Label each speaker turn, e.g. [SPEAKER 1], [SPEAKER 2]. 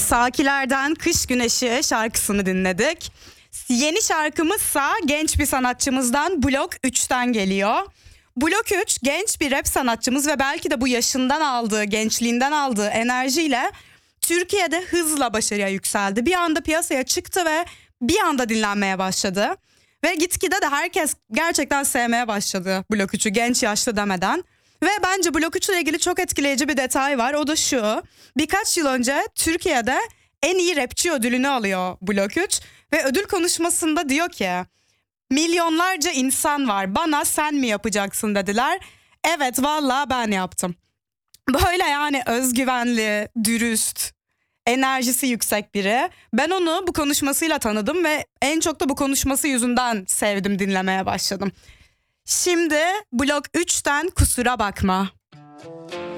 [SPEAKER 1] Sakiler'den Kış Güneşi şarkısını dinledik. Yeni şarkımızsa genç bir sanatçımızdan Blok 3'ten geliyor. Blok 3 genç bir rap sanatçımız ve belki de bu yaşından aldığı, gençliğinden aldığı enerjiyle Türkiye'de hızla başarıya yükseldi. Bir anda piyasaya çıktı ve bir anda dinlenmeye başladı. Ve gitgide de herkes gerçekten sevmeye başladı Blok 3'ü, genç yaşlı demeden. Ve bence Blok 3 ile ilgili çok etkileyici bir detay var. O da şu: birkaç yıl önce Türkiye'de en iyi rapçi ödülünü alıyor Blok 3. Ve ödül konuşmasında diyor ki, milyonlarca insan var, bana sen mi yapacaksın dediler. Evet, vallahi ben yaptım. Böyle yani özgüvenli, dürüst, enerjisi yüksek biri. Ben onu bu konuşmasıyla tanıdım ve en çok da bu konuşması yüzünden sevdim, dinlemeye başladım. Şimdi Blok 3'ten Kusura Bakma.